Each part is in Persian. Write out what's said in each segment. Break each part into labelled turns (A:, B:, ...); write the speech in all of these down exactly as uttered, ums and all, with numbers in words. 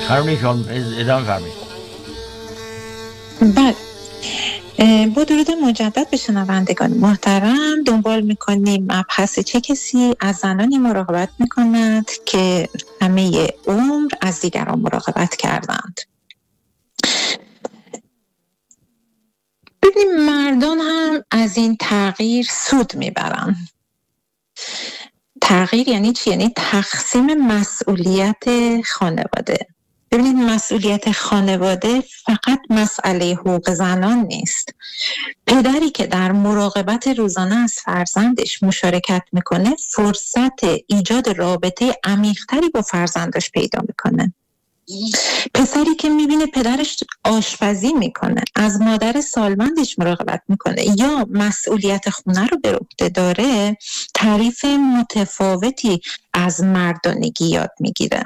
A: خانم خانم ادامه فرمایید.
B: بله، با درود مجدد به شنوندگان محترم، دنبال میکنیم مبحث چه کسی از زنانی مراقبت میکند که همه عمر از دیگران مراقبت کردند. ببینیم مردان هم از این تغییر سود میبرن. تغییر یعنی چی؟ یعنی تقسیم مسئولیت خانواده. ببینید مسئولیت خانواده فقط مسئله حقوق زنان نیست. پدری که در مراقبت روزانه از فرزندش مشارکت میکنه فرصت ایجاد رابطه عمیق‌تری با فرزندش پیدا میکنه. پسری که میبینه پدرش آشپزی میکنه، از مادر سالمندش مراقبت میکنه یا مسئولیت خونه رو به عهده داره، تعریف متفاوتی از مردانگی یاد میگیره.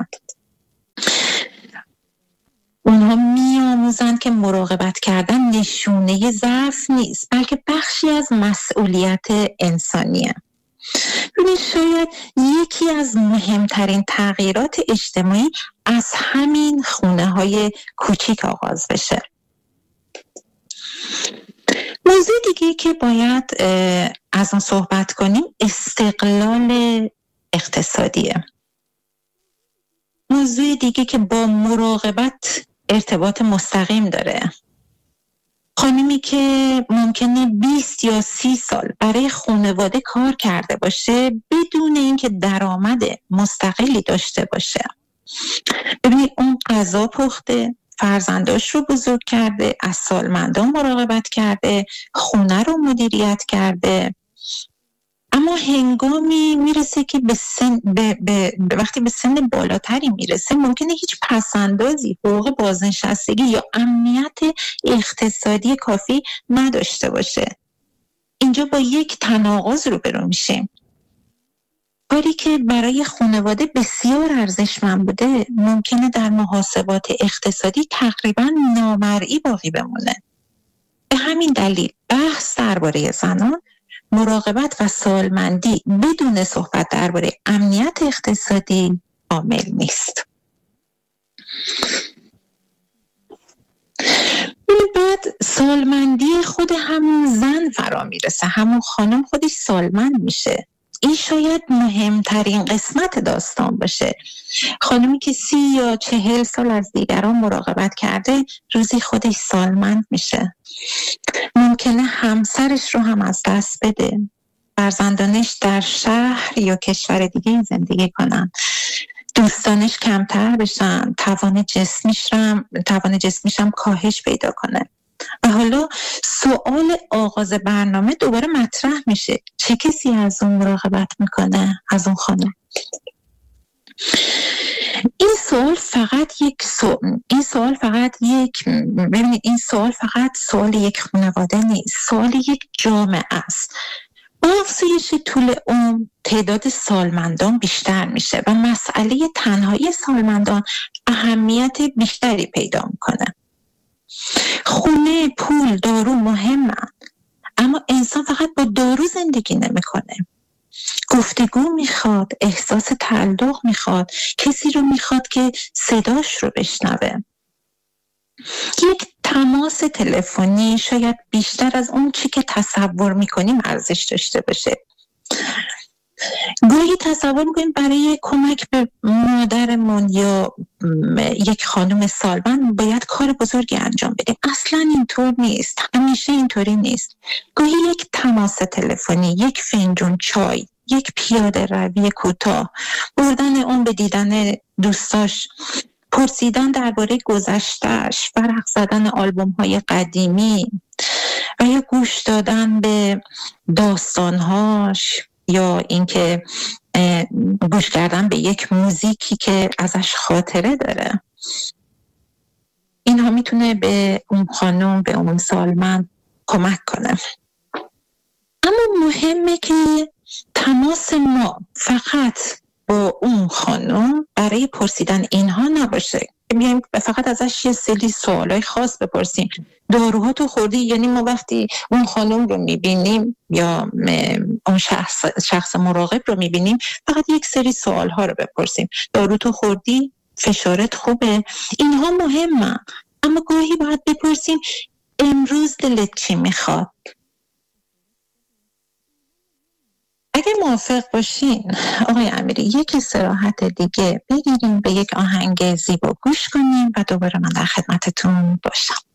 B: اونها میآموزند که مراقبت کردن نشونه ضعف نیست، بلکه بخشی از مسئولیت انسانیه. ببینید شاید یکی از مهمترین تغییرات اجتماعی از همین خونه های کوچیک آغاز بشه. موضوع دیگه که باید از اون صحبت کنیم استقلال اقتصادیه. موضوع دیگه که با مراقبت ارتباط مستقیم داره. خانمی که ممکنه بیست یا سی سال برای خانواده کار کرده باشه بدون اینکه درآمد مستقلی داشته باشه. ببینید اون غذا پخته، فرزنداش رو بزرگ کرده، از سالمندان مراقبت کرده، خونه رو مدیریت کرده، اما هنگامی میرسه که به سن به, به, به وقتی به سن بالاتری میرسه ممکنه هیچ پسندازی، حقوق بازنشستگی یا امنیت اقتصادی کافی نداشته باشه. اینجا با یک تناقض روبرو میشیم. کاری که برای خانواده بسیار ارزشمند بوده ممکنه در محاسبات اقتصادی تقریبا نامرئی باقی بمونه. به همین دلیل بحث درباره زنان، مراقبت و سالمندی بدون صحبت درباره امنیت اقتصادی عامل نیست. بعد سالمندی خود همون زن فرا میرسه، همون خانم خودش سالمند میشه. این شاید مهمترین قسمت داستان باشه. خانمی که سی یا چهل سال از دیگران مراقبت کرده روزی خودش سالمند میشه. ممکنه همسرش رو هم از دست بده. فرزندانش در شهر یا کشور دیگه زندگی کنن. دوستانش کمتر بشن. توان جسمیش هم توان جسمیش هم کاهش پیدا کنه. و حالا سوال آغاز برنامه دوباره مطرح میشه، چه کسی از اون مراقبت میکنه، از اون خانم؟ این سوال فقط یک سوال این سوال فقط یک ببینید این سوال فقط سوال یک خانواده نیست، سوال یک جامعه است. با افزایش طول عمر تعداد سالمندان بیشتر میشه و مسئله تنهایی سالمندان اهمیت بیشتری پیدا میکنه. خونه، پول، دارو مهمن، اما انسان فقط با دارو زندگی نمیکنه. گفتگو میخواد، احساس تعلق میخواد، کسی رو میخواد که صداش رو بشنوه. یک تماس تلفنی شاید بیشتر از اون چی که تصور میکنیم ارزش داشته باشه. گاهی تصور میکنیم برای کمک به مادرمون یا یک خانم سالمند باید کار بزرگی انجام بدیم. اصلا اینطور نیست، همیشه اینطوری نیست. گاهی یک تماس تلفنی، یک فنجون چای، یک پیاده روی کوتاه، بردن اون به دیدن دوستاش، پرسیدن درباره گذشته‌اش، ورق زدن آلبوم‌های قدیمی و یا گوش دادن به داستان‌هاش یا اینکه گوش کردن به یک موزیکی که ازش خاطره داره. اینها میتونه به اون خانم، به اون سالمند کمک کنه. اما مهمه که تماس ما فقط با اون خانم برای پرسیدن اینها نباشه. بیایم فقط ازش یه سری سوالای خاص بپرسیم. داروها تو خوردی؟ یعنی ما وقتی اون خانم رو میبینیم یا اون شخص, شخص مراقب رو میبینیم فقط یک سری سوالها رو بپرسیم. دارو تو خوردی؟ فشارت خوبه، اینها مهمه، اما گاهی باید بپرسیم امروز دلت چی میخواد. اگر موافق باشین آقای امیری یک استراحت دیگه بگیریم، به یک آهنگ زیبا گوش کنیم و دوباره من در خدمتتون باشم.